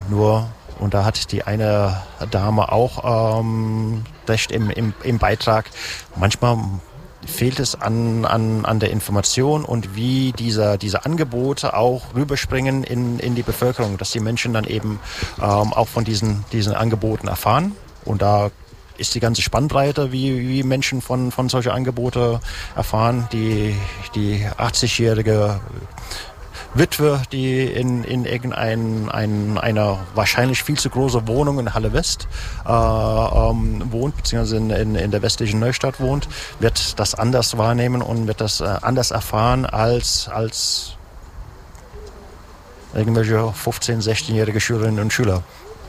Nur, und da hat die eine Dame auch recht im Beitrag, manchmal fehlt es an der Information und wie diese Angebote auch rüberspringen in die Bevölkerung, dass die Menschen dann eben auch von diesen Angeboten erfahren. Und da ist die ganze Spannbreite, wie Menschen von solchen Angeboten erfahren. Die 80-jährige Witwe, die in irgendeiner wahrscheinlich viel zu große Wohnung in Halle West wohnt, beziehungsweise in der westlichen Neustadt wohnt, wird das anders wahrnehmen und wird das anders erfahren als irgendwelche 15-, 16-jährige Schülerinnen und Schüler.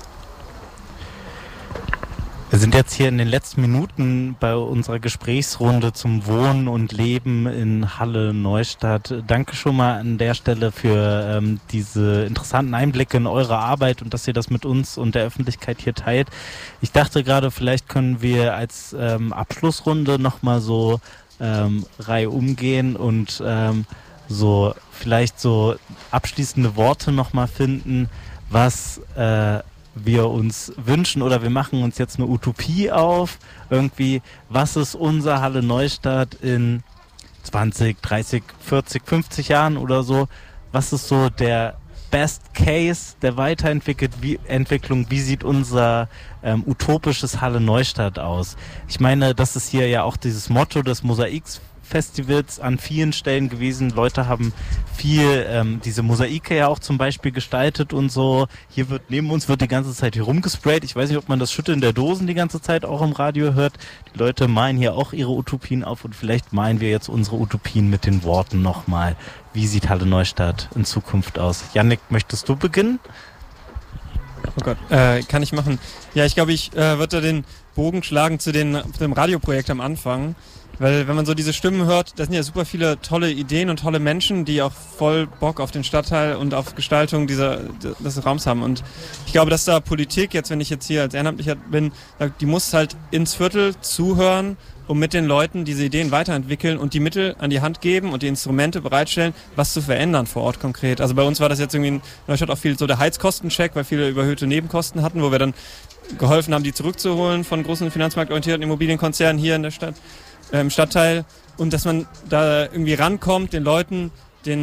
Wir sind jetzt hier in den letzten Minuten bei unserer Gesprächsrunde zum Wohnen und Leben in Halle-Neustadt. Danke schon mal an der Stelle für diese interessanten Einblicke in eure Arbeit und dass ihr das mit uns und der Öffentlichkeit hier teilt. Ich dachte gerade, vielleicht können wir als Abschlussrunde nochmal so reihum gehen und so vielleicht so abschließende Worte nochmal finden, was wir uns wünschen, oder wir machen uns jetzt eine Utopie auf, irgendwie, was ist unser Halle-Neustadt in 20, 30, 40, 50 Jahren oder so, was ist so der Best Case der Weiterentwicklung, wie sieht unser utopisches Halle-Neustadt aus? Ich meine, das ist hier ja auch dieses Motto des Mosaik-Festivals an vielen Stellen gewesen. Leute haben viel diese Mosaike ja auch zum Beispiel gestaltet und so. Hier neben uns wird die ganze Zeit hier rumgesprayt. Ich weiß nicht, ob man das Schütteln der Dosen die ganze Zeit auch im Radio hört. Die Leute malen hier auch ihre Utopien auf und vielleicht malen wir jetzt unsere Utopien mit den Worten nochmal. Wie sieht Halle-Neustadt in Zukunft aus? Jannik, möchtest du beginnen? Oh Gott, kann ich machen. Ja, ich glaube, ich würde da den Bogen schlagen zu dem Radioprojekt am Anfang. Weil wenn man so diese Stimmen hört, da sind ja super viele tolle Ideen und tolle Menschen, die auch voll Bock auf den Stadtteil und auf Gestaltung des Raums haben. Und ich glaube, dass da Politik, jetzt wenn ich jetzt hier als Ehrenamtlicher bin, die muss halt ins Viertel zuhören und mit den Leuten diese Ideen weiterentwickeln und die Mittel an die Hand geben und die Instrumente bereitstellen, was zu verändern vor Ort konkret. Also bei uns war das jetzt irgendwie in Neustadt auch viel so der Heizkostencheck, weil viele überhöhte Nebenkosten hatten, wo wir dann geholfen haben, die zurückzuholen von großen finanzmarktorientierten Immobilienkonzernen hier in der Stadt. Im Stadtteil, und dass man da irgendwie rankommt, den Leuten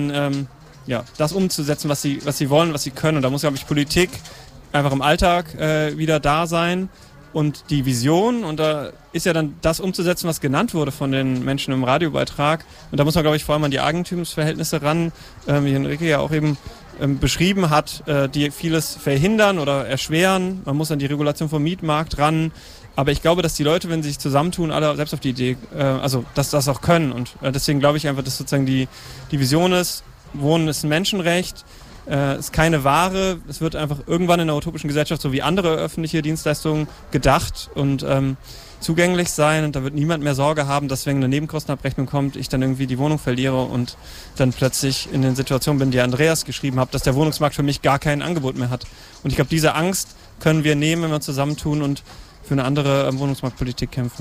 das umzusetzen, was sie wollen, was sie können. Und da muss, glaube ich, Politik einfach im Alltag wieder da sein und die Vision. Und da ist ja dann das umzusetzen, was genannt wurde von den Menschen im Radiobeitrag. Und da muss man, glaube ich, vor allem an die Eigentumsverhältnisse ran, wie Henrike ja auch eben beschrieben hat, die vieles verhindern oder erschweren. Man muss an die Regulation vom Mietmarkt ran. Aber ich glaube, dass die Leute, wenn sie sich zusammentun, alle selbst auf die Idee, dass das auch können. Und deswegen glaube ich einfach, dass sozusagen die Vision ist, Wohnen ist ein Menschenrecht, ist keine Ware. Es wird einfach irgendwann in der utopischen Gesellschaft so wie andere öffentliche Dienstleistungen gedacht und zugänglich sein. Und da wird niemand mehr Sorge haben, dass wenn eine Nebenkostenabrechnung kommt, ich dann irgendwie die Wohnung verliere und dann plötzlich in den Situationen bin, die Andreas geschrieben hat, dass der Wohnungsmarkt für mich gar kein Angebot mehr hat. Und ich glaube, diese Angst können wir nehmen, wenn wir zusammentun und für eine andere Wohnungsmarktpolitik kämpfen.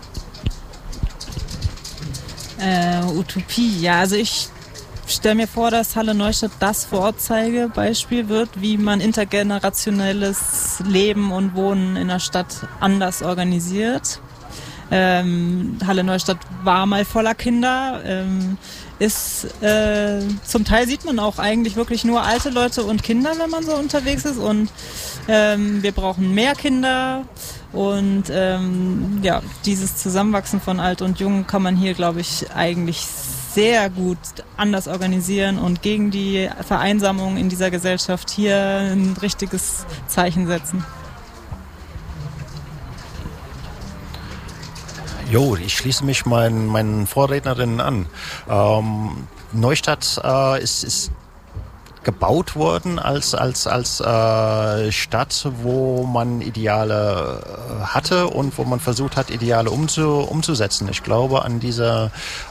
Utopie, ja, also ich stelle mir vor, dass Halle-Neustadt das Vorzeigebeispiel wird, wie man intergenerationelles Leben und Wohnen in der Stadt anders organisiert. Halle-Neustadt war mal voller Kinder, zum Teil sieht man auch eigentlich wirklich nur alte Leute und Kinder, wenn man so unterwegs ist, und wir brauchen mehr Kinder. Und dieses Zusammenwachsen von Alt und Jung kann man hier, glaube ich, eigentlich sehr gut anders organisieren und gegen die Vereinsamung in dieser Gesellschaft hier ein richtiges Zeichen setzen. Jo, ich schließe mich meinen Vorrednerinnen an. Neustadt ist gebaut worden als Stadt, wo man Ideale hatte und wo man versucht hat, Ideale umzusetzen. Ich glaube, an diese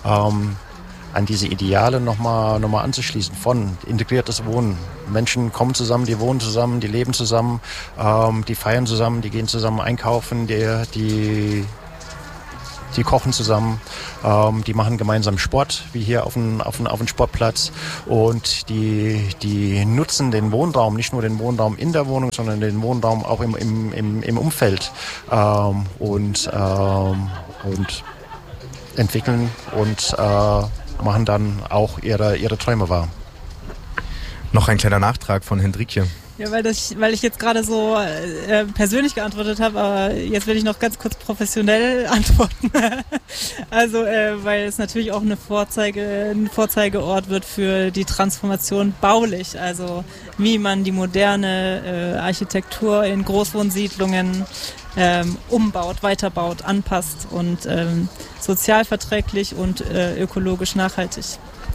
Ideale nochmal anzuschließen von integriertes Wohnen. Menschen kommen zusammen, die wohnen zusammen, die leben zusammen, die feiern zusammen, die gehen zusammen einkaufen, die die kochen zusammen, die machen gemeinsam Sport, wie hier auf dem Sportplatz, und die nutzen den Wohnraum, nicht nur den Wohnraum in der Wohnung, sondern den Wohnraum auch im Umfeld, und entwickeln und machen dann auch ihre Träume wahr. Noch ein kleiner Nachtrag von Hendrikje. Ja, weil ich jetzt gerade so persönlich geantwortet habe, aber jetzt will ich noch ganz kurz professionell antworten. Also, weil es natürlich auch ein Vorzeigeort wird für die Transformation baulich, also wie man die moderne Architektur in Großwohnsiedlungen umbaut, weiterbaut, anpasst und sozialverträglich und ökologisch nachhaltig.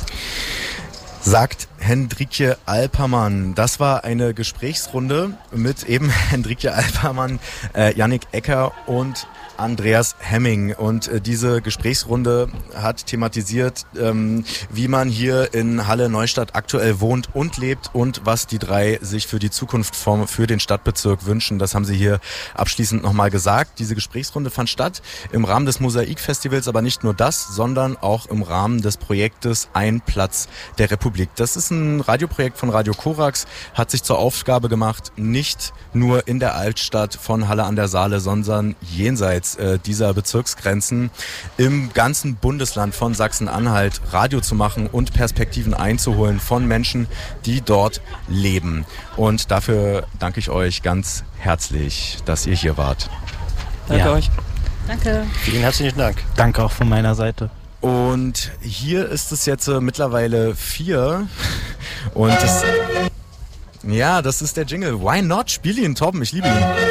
Sagt Hendrikje Alpermann. Das war eine Gesprächsrunde mit eben Hendrikje Alpermann, Yannick Ecker und Andreas Hemming. Und diese Gesprächsrunde hat thematisiert, wie man hier in Halle-Neustadt aktuell wohnt und lebt und was die drei sich für die Zukunft für den Stadtbezirk wünschen. Das haben sie hier abschließend nochmal gesagt. Diese Gesprächsrunde fand statt im Rahmen des Mosaik-Festivals, aber nicht nur das, sondern auch im Rahmen des Projektes Ein Platz der Republik. Das ist ein Radioprojekt von Radio Korax, hat sich zur Aufgabe gemacht, nicht nur in der Altstadt von Halle an der Saale, sondern jenseits dieser Bezirksgrenzen im ganzen Bundesland von Sachsen-Anhalt Radio zu machen und Perspektiven einzuholen von Menschen, die dort leben. Und dafür danke ich euch ganz herzlich, dass ihr hier wart. Danke euch. Danke. Vielen herzlichen Dank. Danke auch von meiner Seite. Und hier ist es jetzt mittlerweile 4 und das ist der Jingle. Why not? Spiel ihn, Torben, ich liebe ihn.